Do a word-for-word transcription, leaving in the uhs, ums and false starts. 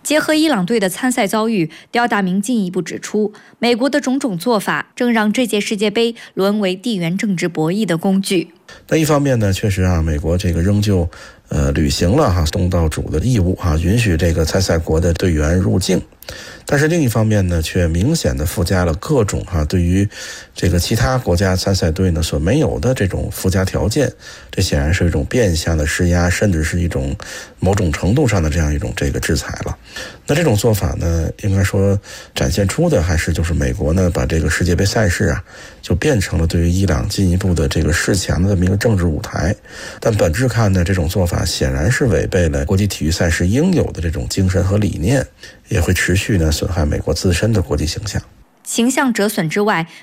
结合伊朗队的参赛遭遇，刁大明进一步指出，美国的种种做法正让这届世界杯沦为地缘政治博弈的工具。 那一方面呢，确实啊，美国这个仍旧呃履行了哈东道主的义务哈，允许这个参赛国的队员入境。但是另一方面呢，却明显的附加了各种哈对于这个其他国家参赛队呢所没有的这种附加条件，这显然是一种变相的施压，甚至是一种某种程度上的这样一种这个制裁了。那这种做法呢，应该说展现出的还是就是美国呢把这个世界杯赛事啊就变成了对于伊朗进一步的这个示强的这么一个政治舞台。但本质看呢，这种做法显然是违背了国际体育赛事应有的这种精神和理念，也会持续呢损害美国自身的国际形象。 形象折损之外，